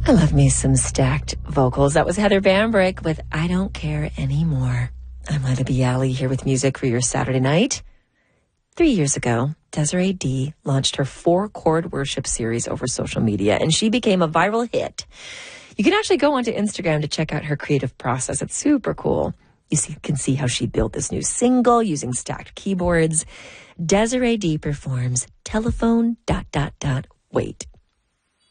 I love me some stacked vocals. That was Heather Bambrick with I Don't Care Anymore. I'm Lila Bialy here with music for your Saturday night. 3 years ago, Desiree D launched her 4-chord worship series over social media, and she became a viral hit. You can actually go onto Instagram to check out her creative process. It's super cool. Can see how she built this new single using stacked keyboards. Desiree D performs Telephone ... Wait.